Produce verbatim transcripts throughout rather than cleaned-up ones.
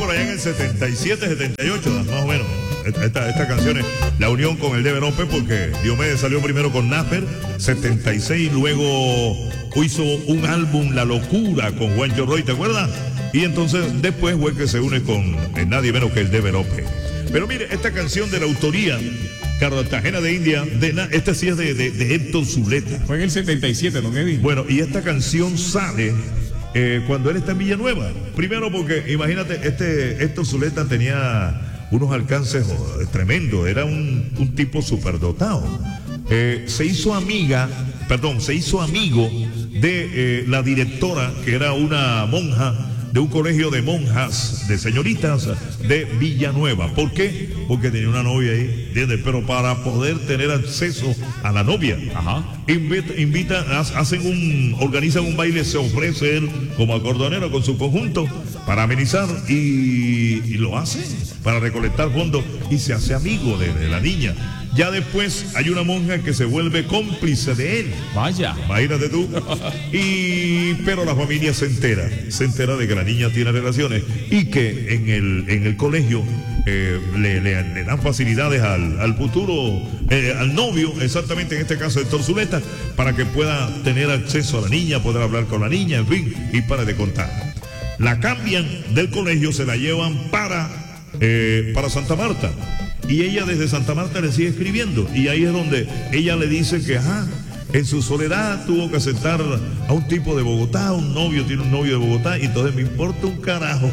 por allá en el setenta y siete, setenta y ocho, más o menos. Esta, esta canción es la unión con el Deverope, porque Diomedes salió primero con Napper, setenta y seis, luego hizo un álbum, La Locura, con Juancho Roy, ¿te acuerdas? Y entonces después fue que se une con eh, nadie menos que el Deverope. Pero mire, esta canción de la autoría Cartagena de India, de na, esta sí es de, de, de Héctor Zuleta. Fue en el setenta y siete, don Eddie. Bueno, y esta canción sale eh, cuando él está en Villanueva. Primero porque, imagínate, este Héctor Zuleta tenía unos alcances oh, tremendos, era un, un tipo superdotado. Eh, se hizo amiga, perdón, se hizo amigo de eh, la directora, que era una monja de un colegio de monjas, de señoritas de Villanueva. ¿Por qué? Porque tenía una novia ahí, ¿entiendes? Pero para poder tener acceso a la novia, Ajá. invita, invita, hacen un, organizan un baile, se ofrece él como acordeonero con su conjunto para amenizar y, y lo hace para recolectar fondos y se hace amigo de, de la niña. Ya después hay una monja que se vuelve cómplice de él. Vaya. Imagínate tú. Y, pero la familia se entera, se entera de que la niña tiene relaciones y que en el, en el colegio eh, le, le, le dan facilidades al, al futuro, eh, al novio, exactamente en este caso Héctor Zuleta, para que pueda tener acceso a la niña, poder hablar con la niña, en fin, y para de contar. La cambian del colegio, se la llevan para, eh, para Santa Marta. Y ella desde Santa Marta le sigue escribiendo. Y ahí es donde ella le dice que, ajá, en su soledad tuvo que aceptar a un tipo de Bogotá, un novio, tiene un novio de Bogotá, y entonces me importa un carajo.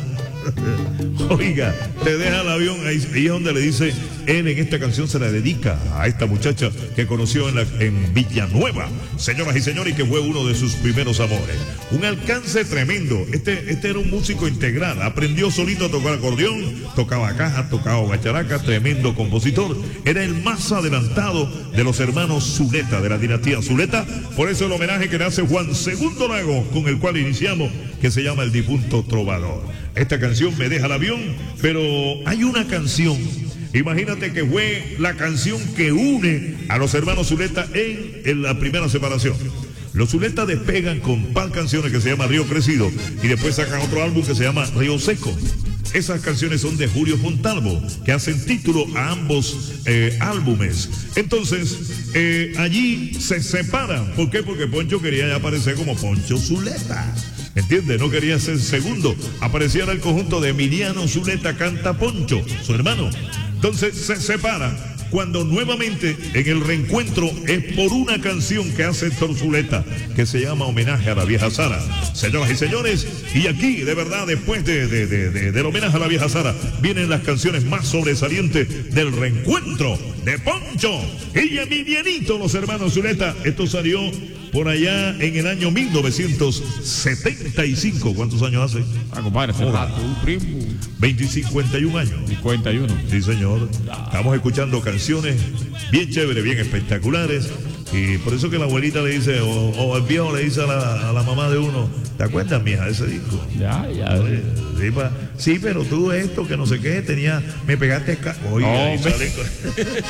Oiga, te deja el avión, ahí, ahí es donde le dice, él en esta canción se la dedica a esta muchacha que conoció en, la, en Villanueva, señoras y señores, y que fue uno de sus primeros amores. Un alcance tremendo. Este, este era un músico integral, aprendió solito a tocar acordeón, tocaba caja, tocaba guacharaca, tremendo compositor. Era el más adelantado de los hermanos Zuleta, de la dinastía Zuleta. Por eso el homenaje que le hace Juan Segundo Lago, con el cual iniciamos, que se llama El Difunto Trovador. Esta canción me deja el avión, pero hay una canción, imagínate que fue la canción que une a los hermanos Zuleta en, en la primera separación. Los Zuleta despegan con par canciones que se llama Río Crecido y después sacan otro álbum que se llama Río Seco. Esas canciones son de Julio Fontalvo, que hacen título a ambos eh, álbumes. Entonces, eh, allí se separan. ¿Por qué? Porque Poncho quería ya aparecer como Poncho Zuleta. ¿Entiendes? No quería ser segundo. Aparecía en el conjunto de Emiliano Zuleta Canta Poncho, su hermano. Entonces se separa. Cuando nuevamente en el reencuentro es por una canción que hace Héctor Zuleta, que se llama Homenaje a la Vieja Sara. Señoras y señores, y aquí de verdad después de, de, de, de, del homenaje a la Vieja Sara vienen las canciones más sobresalientes del reencuentro de Poncho y Emilianito, los hermanos Zuleta. Esto salió por allá en el año mil novecientos setenta y cinco. ¿Cuántos años hace? Ah, compadre, hace rato, un primo. veinte, cincuenta y un años. cincuenta y uno. Sí, señor. Estamos escuchando canciones bien chéveres, bien espectaculares. Y por eso que la abuelita le dice, o, o el viejo le dice a la, a la mamá de uno, ¿te acuerdas, mija, de ese disco? Ya, ya. Oye, sí, pa, sí, pero tú esto, que no sé qué, tenía, me pegaste... Ca Oye, oh, ahí sale...